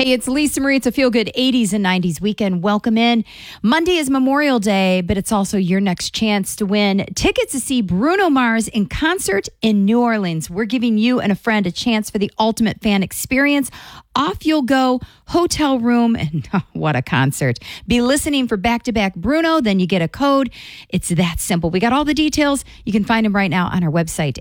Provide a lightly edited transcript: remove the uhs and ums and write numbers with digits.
Hey, it's Lisa Marie. It's a feel-good 80s and 90s weekend. Welcome in. Monday is Memorial Day, but it's also your next chance to win tickets to see Bruno Mars in concert in New Orleans. We're giving you and a friend a chance for the ultimate fan experience. Off you'll go, hotel room, and what a concert. Be listening for back-to-back Bruno, then you get a code. It's that simple. We got all the details. You can find them right now on our website,